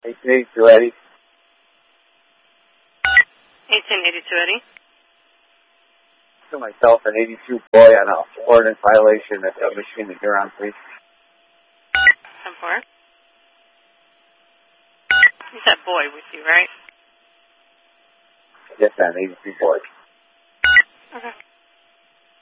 1882 Eddie. 1882 Eddie. To myself, an 82 boy on a ordinance violation at Michigan and Huron, please. 10-4. You said boy with you, right? Yes, ma'am, 82 boy. Okay.